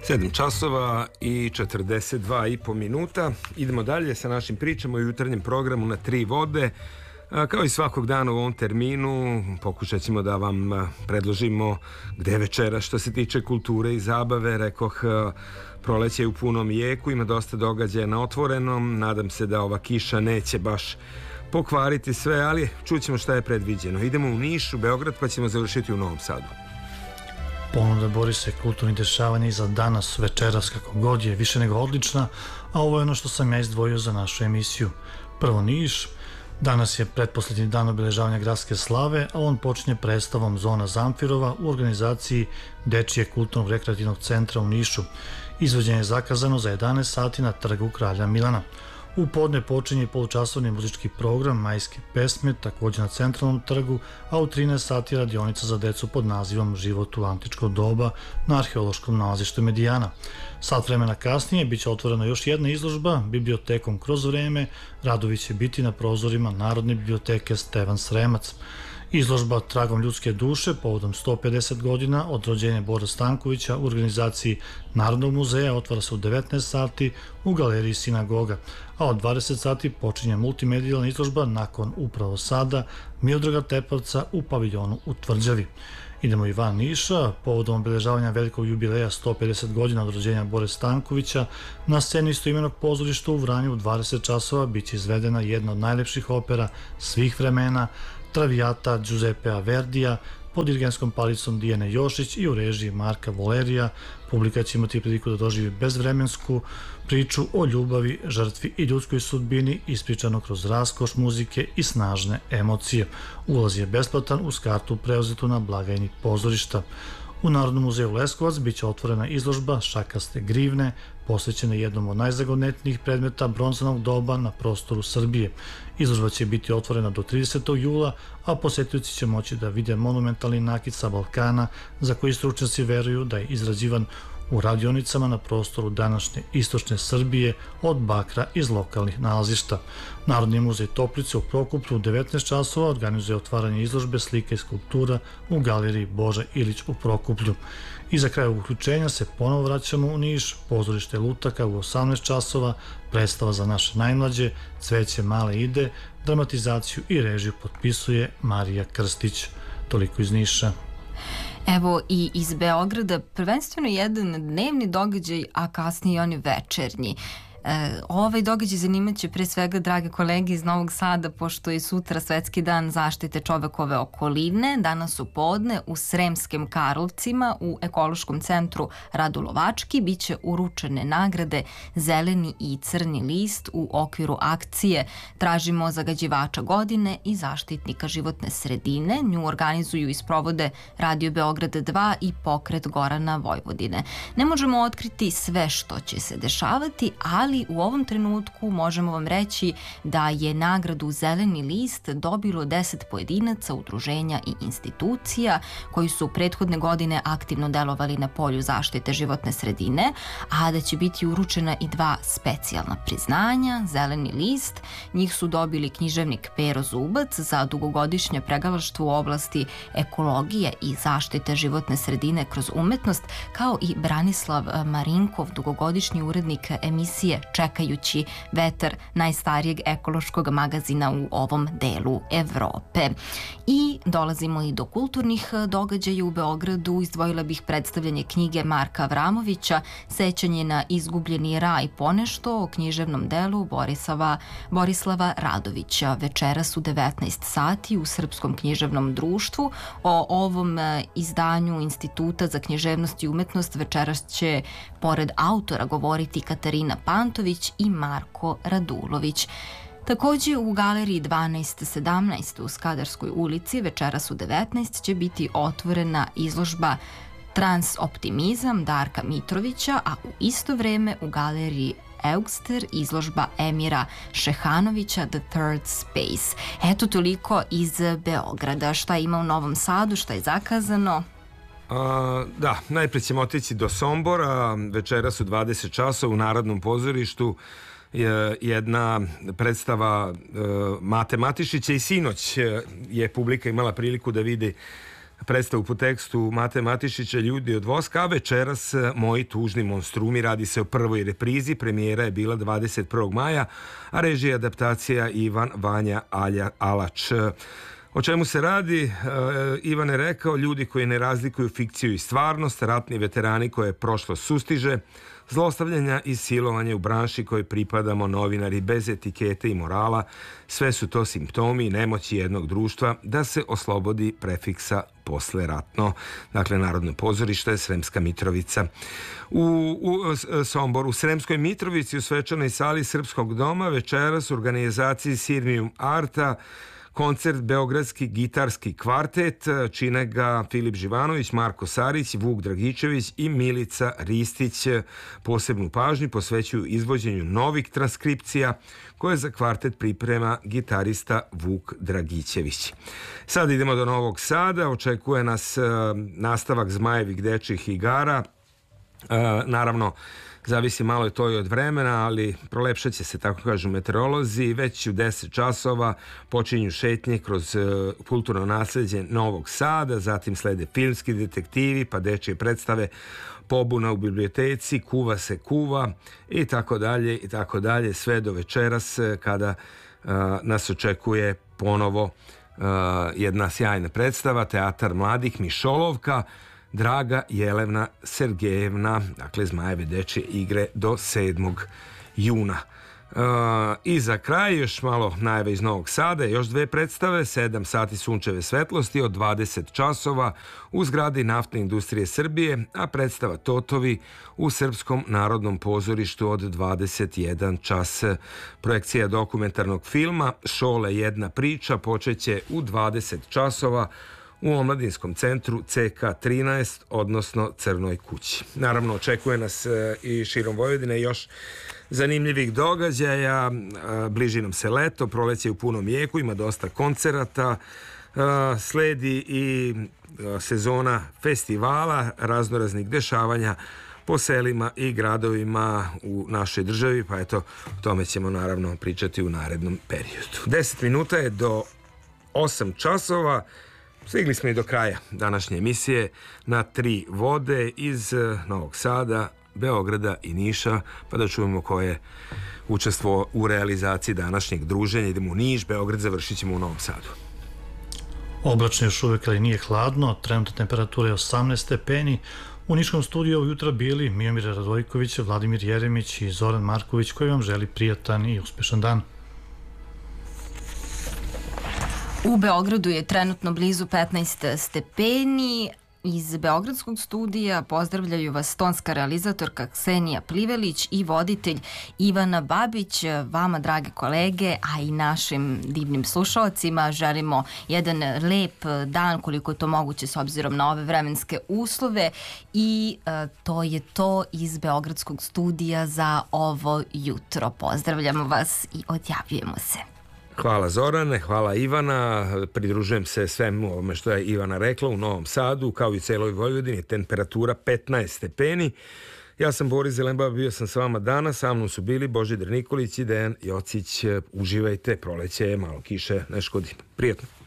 7 časova i 42,5 minuta. Idemo dalje sa našim pričama o jutarnjem programu na Tri vode. Kao i svakog dana u ovom terminu pokušat ćemo da vam predložimo gde večera što se tiče kulture i zabave. Rekoh, proleće je u punom jeku, ima dosta događaja na otvorenom. Nadam se da ova kiša neće baš pokvariti sve, ali čućemo šta je predviđeno. Idemo u Niš, u Beograd, pa ćemo završiti u Novom Sadu. Ponuda Borise kulturnih dešavanja i za danas, večeras, kako god je, više nego odlična, a ovo je ono što sam ja izdvojio za našu emisiju. Prvo Niš. Danas je pretposlednji dan obeležavanja gradske slave, a on počinje predstavom Zona Zamfirova u organizaciji Dečijeg kulturnog rekreativnog centra u Nišu. Izvođenje je zakazano za 11 sati na trgu Kralja Milana. U podne počinje polučasovni muzički program Majske pesme, također na centralnom trgu, a u 13 sati radionica za decu pod nazivom Život u antičko doba na arheološkom nalazištu Medijana. Sat vremena kasnije biće otvorena još jedna izložba bibliotekom kroz vreme. Radovi će biti na prozorima Narodne biblioteke Stevan Sremac. Izložba Tragom ljudske duše povodom 150 godina od rođenja Bore Stankovića u organizaciji Narodnog muzeja otvara se u 19 sati u galeriji Sinagoga, a od 20 sati počinje multimedijalna izložba nakon upravo sada Miodraga Tepavca u paviljonu u Tvrđavi. Idemo i van Niša, povodom obeležavanja velikog jubileja 150 godina od rođenja Bore Stankovića, na sceni istoimenog pozorišta u Vranju u 20 časova biće izvedena jedna od najlepših opera svih vremena, Traviata Giuseppea Verdija, pod dirigenskom palicom Dijane Jošić i u režiji Marka Volerija. Publika će imati priliku da doživi bezvremensku priču o ljubavi, žrtvi i ljudskoj sudbini, ispričano kroz raskoš muzike i snažne emocije. Ulaz je besplatan uz kartu preuzetu na blagajni pozorišta. U Narodnom muzeju Leskovac biće otvorena izložba Šakaste grivne, posvećena jednom od najzagonetnijih predmeta bronzanog doba na prostoru Srbije. Izložba će biti otvorena do 30. jula, a posetioci će moći da vide monumentalni nakit sa Balkana, za koji stručnjaci veruju da je izrađivan u radionicama na prostoru današnje istočne Srbije od bakra iz lokalnih nalazišta. Narodni muzej Toplice u Prokuplju u 19 časova organizuje otvaranje izložbe slika i skulptura u galeriji Boža Ilić u Prokuplju. I za kraj uključenja se ponovo vraćamo u Niš, pozorište Lutaka u 18 časova, predstava za naše najmlađe, Cveće male ide, dramatizaciju i režiju potpisuje Marija Krstić. Toliko iz Niša. Evo i iz Beograda prvenstveno jedan dnevni događaj, a kasnije i oni večernji. Ovaj događaj zanimaće pre svega drage kolege iz Novog Sada, pošto je sutra Svetski dan zaštite čovekove okoline. Danas u podne u Sremskim Karlovcima u ekološkom centru Radulovački biće uručene nagrade Zeleni i crni list u okviru akcije Tražimo zagađivača godine i zaštitnika životne sredine. Nju organizuju i sprovode Radio Beograd 2 i Pokret Gorana Vojvodine. Ne možemo otkriti sve što će se dešavati, ali u ovom trenutku možemo vam reći da je nagradu Zeleni list dobilo 10 pojedinaca, udruženja i institucija koji su prethodne godine aktivno delovali na polju zaštite životne sredine, a da će biti uručena i 2 specijalna priznanja. Zeleni list, njih su dobili književnik Pero Zubac za dugogodišnje pregalaštvo u oblasti ekologije i zaštite životne sredine kroz umetnost, kao i Branislav Marinkov, dugogodišnji urednik emisije Čekajući vetar, najstarijeg ekološkog magazina u ovom delu Evrope. I dolazimo i do kulturnih događaja u Beogradu. Izdvojila bih predstavljanje knjige Marka Avramovića Sećanje na izgubljeni raj ponešto o književnom delu Borislava Radovića. Večeras u 19 sati u Srpskom književnom društvu. O ovom izdanju Instituta za književnost i umetnost večeras će pored autora govoriti Katarina Pantović i Marko Radulović. Takođe u galeriji 1217 u Skadarskoj ulici večeras u 19 će biti otvorena izložba Transoptimizam Darka Mitrovića, a u isto vreme u galeriji Eugster izložba Emira Šehanovića The Third Space. Eto toliko iz Beograda. Šta ima u Novom Sadu, šta je zakazano? Da, najpre ćemo otići do Sombora. Večeras u 20 časova u Narodnom pozorištu jedna predstava Mate Matišića i sinoć je publika imala priliku da vidi predstavu po tekstu Mate Matišića Ljudi od voska, a večeras Moji tužni monstrumi. Radi se o prvoj reprizi, premijera je bila 21. maja, a režija adaptacija Ivan Vanja Alač. O čemu se radi? Ivan je rekao, ljudi koji ne razlikuju fikciju i stvarnost, ratni veterani koje prošlost sustiže, zlostavljanja i silovanje u branši kojoj pripadamo, novinari bez etikete i morala, sve su to simptomi nemoći jednog društva da se oslobodi prefiksa posleratno. Dakle, Narodno pozorište, Sremska Mitrovica. U Somboru, u Sremskoj Mitrovici, u svečanoj sali Srpskog doma, večeras u organizaciji Sirmium Arta, koncert Beogradski gitarski kvartet, čine ga Filip Živanović, Marko Sarić, Vuk Dragičević i Milica Ristić. Posebnu pažnju posvećuju izvođenju novih transkripcija koje za kvartet priprema gitarista Vuk Dragičević. Sad idemo do Novog Sada, očekuje nas nastavak Zmajevih dečjih igara. Naravno, zavisi malo je to i od vremena, ali prolepšat će se, tako kažu meteorolozi. Već u 10 časova počinju šetnje kroz kulturno nasleđe Novog Sada, zatim slede filmski detektivi, pa dečje predstave, pobuna u biblioteci, kuva se kuva i tako dalje, sve do večeras kada nas očekuje ponovo jedna sjajna predstava, Teatar mladih Mišolovka, Draga Jelena Sergejevna, dakle Zmajeve dečje igre do 7. juna. I za kraj još malo najave iz Novog Sada, još 2 predstave, 7 sati sunčeve svetlosti od 20 časova u zgradi Naftne industrije Srbije, a predstava Totovi u Srpskom narodnom pozorištu od 21 čas. Projekcija dokumentarnog filma Šole jedna priča počeće u 20 časova u Omladinskom centru CK13, odnosno Crnoj kući. Naravno, očekuje nas i širom Vojvodine još zanimljivih događaja. Bliži nam se leto, proleće u punom jeku, ima dosta koncerata, sledi i sezona festivala, raznoraznih dešavanja po selima i gradovima u našoj državi, pa eto, o tome ćemo naravno pričati u narednom periodu. 10 minuta je do 8 časova. Stigli smo i do kraja današnje emisije na 3 vode iz Novog Sada, Beograda i Niša, pa da čujemo ko je učestvovao u realizaciji današnjeg druženja. Idemo u Niš, Beograd, završit ćemo u Novom Sadu. Oblačno još uvek, ali nije hladno, trenutna temperatura je 18 stepeni. U Niškom studiju ovog jutra bili Mijomir Radojković, Vladimir Jeremić i Zoran Marković, koji vam želi prijatan i uspešan dan. U Beogradu je trenutno blizu 15 stepeni. Iz Beogradskog studija pozdravljaju vas tonska realizatorka Ksenija Plivelić i voditelj Ivana Babić. Vama, drage kolege, a i našim divnim slušalcima želimo jedan lep dan, koliko je to moguće s obzirom na ove vremenske uslove, i to je to iz Beogradskog studija za ovo jutro. Pozdravljamo vas i odjavljujemo se. Hvala Zorane, hvala Ivana, pridružujem se svemu ovome što je Ivana rekla. U Novom Sadu, kao i u celoj Vojvodini, temperatura 15 stepeni. Ja sam Boris Zelenbava, bio sam s vama danas, sa mnom su bili Božidar Nikolić i Dejan Jocić. Uživajte, proleće je, malo kiše, ne škodi. Prijetno.